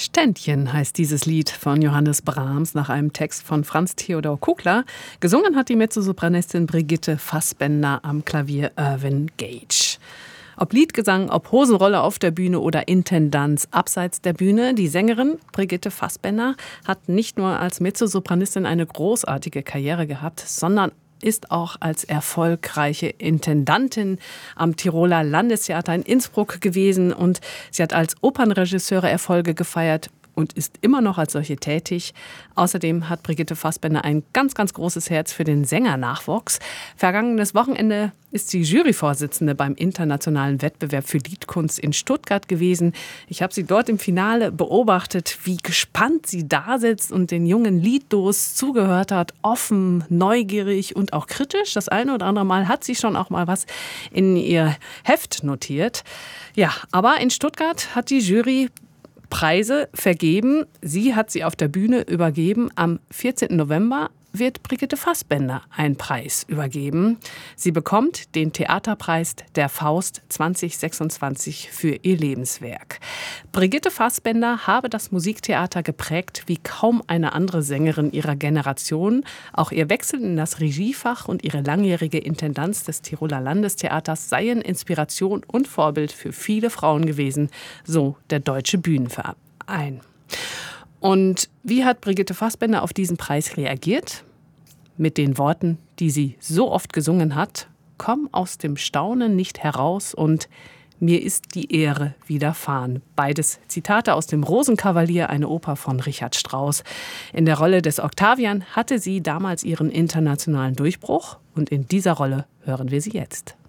Ständchen heißt dieses Lied von Johannes Brahms nach einem Text von Franz Theodor Kugler. Gesungen hat die Mezzosopranistin Brigitte Fassbender, am Klavier Irvin Gage. Ob Liedgesang, ob Hosenrolle auf der Bühne oder Intendanz abseits der Bühne, die Sängerin Brigitte Fassbender hat nicht nur als Mezzosopranistin eine großartige Karriere gehabt, sondern ist auch als erfolgreiche Intendantin am Tiroler Landestheater in Innsbruck gewesen und sie hat als Opernregisseure Erfolge gefeiert und ist immer noch als solche tätig. Außerdem hat Brigitte Fassbender ein ganz, ganz großes Herz für den Sängernachwuchs. Vergangenes Wochenende ist sie Juryvorsitzende beim internationalen Wettbewerb für Liedkunst in Stuttgart gewesen. Ich habe sie dort im Finale beobachtet, wie gespannt sie da sitzt und den jungen Lieddos zugehört hat. Offen, neugierig und auch kritisch. Das eine oder andere Mal hat sie schon auch mal was in ihr Heft notiert. Ja, aber in Stuttgart hat die Jury Preise vergeben. Sie hat sie auf der Bühne übergeben. Am 14. November wird Brigitte Fassbender einen Preis übergeben. Sie bekommt den Theaterpreis der Faust 2026 für ihr Lebenswerk. Brigitte Fassbender habe das Musiktheater geprägt wie kaum eine andere Sängerin ihrer Generation. Auch ihr Wechsel in das Regiefach und ihre langjährige Intendanz des Tiroler Landestheaters seien Inspiration und Vorbild für viele Frauen gewesen, so der Deutsche Bühnenverein. Und wie hat Brigitte Fassbender auf diesen Preis reagiert? Mit den Worten, die sie so oft gesungen hat: Komm aus dem Staunen nicht heraus und mir ist die Ehre widerfahren. Beides Zitate aus dem Rosenkavalier, eine Oper von Richard Strauss. In der Rolle des Octavian hatte sie damals ihren internationalen Durchbruch und in dieser Rolle hören wir sie jetzt.